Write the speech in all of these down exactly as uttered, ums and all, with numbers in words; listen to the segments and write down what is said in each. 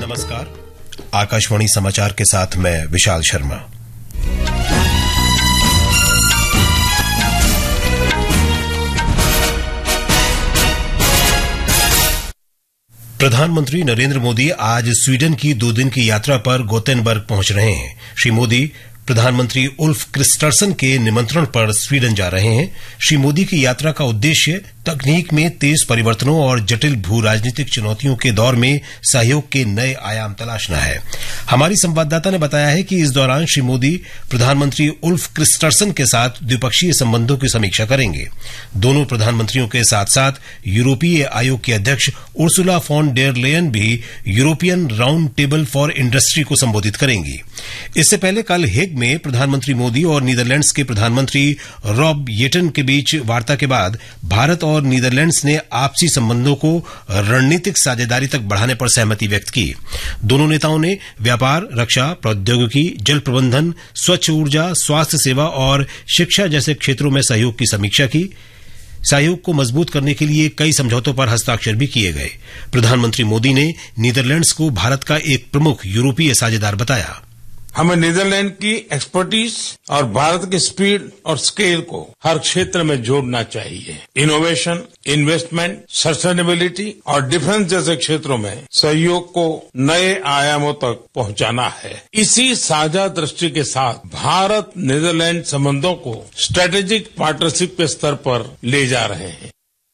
नमस्कार, आकाशवाणी समाचार के साथ मैं विशाल शर्मा। प्रधानमंत्री नरेंद्र मोदी आज स्वीडन की दो दिन की यात्रा पर गोतेनबर्ग पहुंच रहे हैं। श्री मोदी प्रधानमंत्री उल्फ क्रिस्टर्सन के निमंत्रण पर स्वीडन जा रहे हैं। श्री मोदी की यात्रा का उद्देश्य तकनीक में तेज परिवर्तनों और जटिल भू राजनीतिक चुनौतियों के दौर में सहयोग के नए आयाम तलाशना है। हमारी संवाददाता ने बताया है कि इस दौरान श्री मोदी प्रधानमंत्री उल्फ क्रिस्टर्सन के साथ द्विपक्षीय संबंधों की समीक्षा करेंगे। दोनों प्रधानमंत्रियों के साथ साथ यूरोपीय आयोग की अध्यक्ष उर्सुला फॉन डेर लेयन भी European round table for industry को संबोधित करेंगी। इससे पहले कल हेग में प्रधानमंत्री मोदी और नीदरलैंड्स के प्रधानमंत्री रॉब येटन के बीच वार्ता के बाद भारत और नीदरलैंड्स ने आपसी संबंधों को रणनीतिक साझेदारी तक बढ़ाने पर सहमति व्यक्त की। दोनों नेताओं ने व्यापार, रक्षा, प्रौद्योगिकी, जल प्रबंधन, स्वच्छ ऊर्जा, स्वास्थ्य सेवा और शिक्षा जैसे क्षेत्रों में सहयोग की समीक्षा की। सहयोग को मजबूत करने के लिए कई समझौतों पर हस्ताक्षर भी किए गए। प्रधानमंत्री मोदी ने नीदरलैंड्स को भारत का एक प्रमुख यूरोपीय साझेदार बताया। हमें नीदरलैंड की एक्सपर्टीज और भारत की स्पीड और स्केल को हर क्षेत्र में जोड़ना चाहिए। इनोवेशन, इन्वेस्टमेंट, सस्टेनेबिलिटी और डिफेंस जैसे क्षेत्रों में सहयोग को नए आयामों तक पहुंचाना है। इसी साझा दृष्टि के साथ भारत नीदरलैंड संबंधों को स्ट्रेटेजिक पार्टनरशिप के स्तर पर ले जा रहे हैं।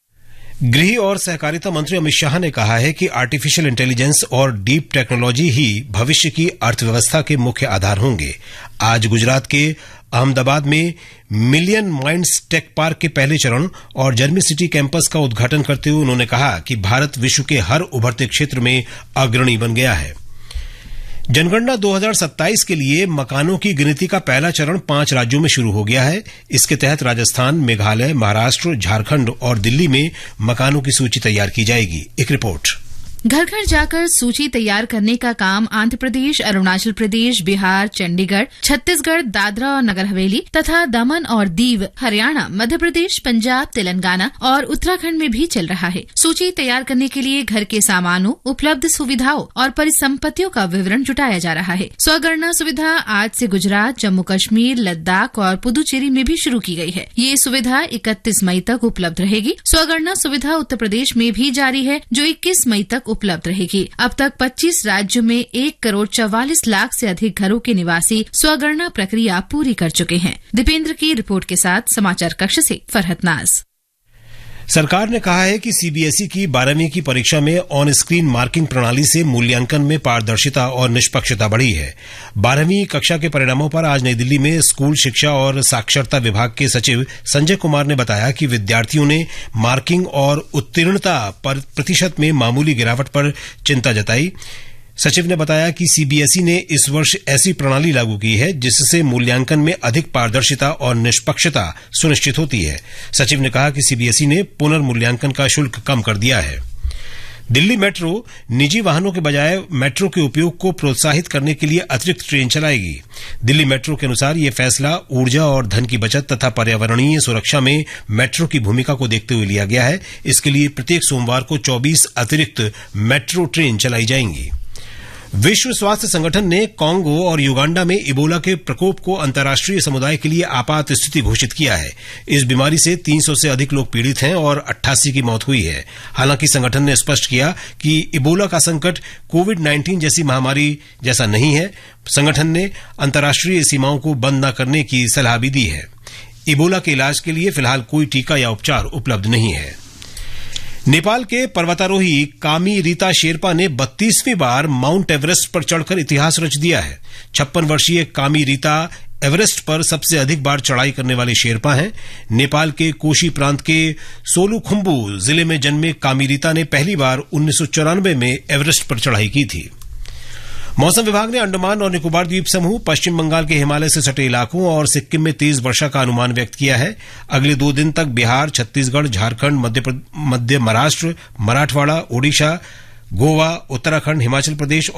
गृह और सहकारिता मंत्री अमित शाह ने कहा है कि आर्टिफिशियल इंटेलिजेंस और डीप टेक्नोलॉजी ही भविष्य की अर्थव्यवस्था के मुख्य आधार होंगे। आज गुजरात के अहमदाबाद में मिलियन माइंड्स टेक पार्क के पहले चरण और जर्मी सिटी कैंपस का उद्घाटन करते हुए उन्होंने कहा कि भारत विश्व के हर उभरते क्षेत्र में अग्रणी बन गया है। जनगणना दो हज़ार सत्ताईस के लिए मकानों की गिनती का पहला चरण पांच राज्यों में शुरू हो गया है। इसके तहत राजस्थान, मेघालय, महाराष्ट्र, झारखंड और दिल्ली में मकानों की सूची तैयार की जाएगी। एक रिपोर्ट। घर घर जाकर सूची तैयार करने का काम आंध्र प्रदेश, अरुणाचल प्रदेश, बिहार, चंडीगढ़, छत्तीसगढ़, दादरा और नगर हवेली तथा दमन और दीव, हरियाणा, मध्य प्रदेश, पंजाब, तेलंगाना और उत्तराखंड में भी चल रहा है। सूची तैयार करने के लिए घर के सामानों, उपलब्ध सुविधाओं और परिसंपत्तियों का विवरण जुटाया जा रहा है। स्वगणना सुविधा आज से गुजरात, जम्मू कश्मीर, लद्दाख और पुदुचेरी में भी शुरू की गई है। ये सुविधा इकतीस मई तक उपलब्ध रहेगी। स्वगणना सुविधा उत्तर प्रदेश में भी जारी है, जो इक्कीस मई तक उपलब्ध रहेगी। अब तक पच्चीस राज्यों में एक करोड़ चौवालीस लाख से अधिक घरों के निवासी स्वगणना प्रक्रिया पूरी कर चुके हैं। दीपेंद्र की रिपोर्ट के साथ समाचार कक्ष से फरहत नाज। सरकार ने कहा है कि सीबीएसई की बारहवीं की परीक्षा में ऑन स्क्रीन मार्किंग प्रणाली से मूल्यांकन में पारदर्शिता और निष्पक्षता बढ़ी है। बारहवीं कक्षा के परिणामों पर आज नई दिल्ली में स्कूल शिक्षा और साक्षरता विभाग के सचिव संजय कुमार ने बताया कि विद्यार्थियों ने मार्किंग और उत्तीर्णता पर प्रतिशत में मामूली गिरावट पर चिंता जताई। सचिव ने बताया कि सीबीएसई ने इस वर्ष ऐसी प्रणाली लागू की है जिससे मूल्यांकन में अधिक पारदर्शिता और निष्पक्षता सुनिश्चित होती है। सचिव ने कहा कि सीबीएसई ने पुनर्मूल्यांकन का शुल्क कम कर दिया है। दिल्ली मेट्रो निजी वाहनों के बजाय मेट्रो के उपयोग को प्रोत्साहित करने के लिए अतिरिक्त ट्रेन चलाएगी। दिल्ली मेट्रो के अनुसार यह फैसला ऊर्जा और धन की बचत तथा पर्यावरणीय सुरक्षा में मेट्रो की भूमिका को देखते हुए लिया गया है। इसके लिए प्रत्येक सोमवार को चौबीस अतिरिक्त मेट्रो ट्रेन चलाई जाएंगी। विश्व स्वास्थ्य संगठन ने कांगो और युगांडा में इबोला के प्रकोप को अंतर्राष्ट्रीय समुदाय के लिए आपात स्थिति घोषित किया है। इस बीमारी से तीन सौ से अधिक लोग पीड़ित हैं और अट्ठासी की मौत हुई है। हालांकि संगठन ने स्पष्ट किया कि इबोला का संकट कोविड नाइन्टीन जैसी महामारी जैसा नहीं है। संगठन ने अंतर्राष्ट्रीय सीमाओं को बंद न करने की सलाह भी दी है। इबोला के इलाज के लिए फिलहाल कोई टीका या उपचार उपलब्ध नहीं है। नेपाल के पर्वतारोही कामी रीता शेरपा ने बत्तीसवीं बार माउंट एवरेस्ट पर चढ़कर इतिहास रच दिया है। छप्पन वर्षीय कामी रीता एवरेस्ट पर सबसे अधिक बार चढ़ाई करने वाले शेरपा हैं। नेपाल के कोशी प्रांत के सोलुखुम्बु जिले में जन्मे कामी रीता ने पहली बार उन्नीस सौ चौरानवे में एवरेस्ट पर चढ़ाई की थी। मौसम विभाग ने अंडमान और निकोबार द्वीप समूह, पश्चिम बंगाल के हिमालय से सटे इलाकों और सिक्किम में तेज वर्षा का अनुमान व्यक्त किया है। अगले दो दिन तक बिहार, छत्तीसगढ़, झारखंड, मध्य मध्य महाराष्ट्र, मराठवाड़ा, ओडिशा, गोवा, उत्तराखंड, हिमाचल प्रदेश